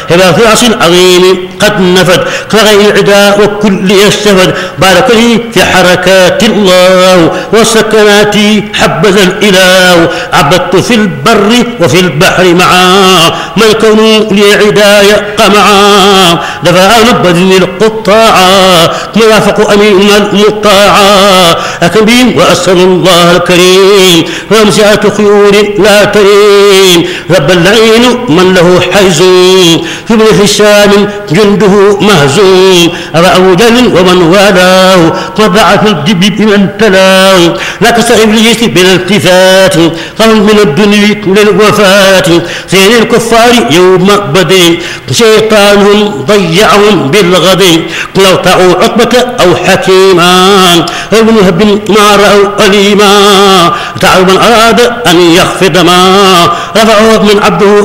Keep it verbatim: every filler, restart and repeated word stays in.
هبة في عصر عظيم قد نفد كغير العدا وكل يستفد بارك لي في حركات الله والسكنات حبذا الإله عبدت في البر وفي البحر معا ما الكون لي عداية قمعا دفع نبذ القطاعا مرافق أمين المطاعا أكبين وأسأل الله الكريم وامسعة خيور لا تريم رب اللعين من له حيز في ابن هشام جنده مهزوم أبا جل ومن والاه وضع في الدب بمن تلاه لا كسر إبليس بالالتفات قرن من الدنيا للوفاة زين الكفار يوم بدر شيطانهم ضيعهم بالغد لو طاعوا عقبة أو حكيما ابن هب ما رأوا أليما تعالوا من أراد أن يخفض ما رفعه من عبده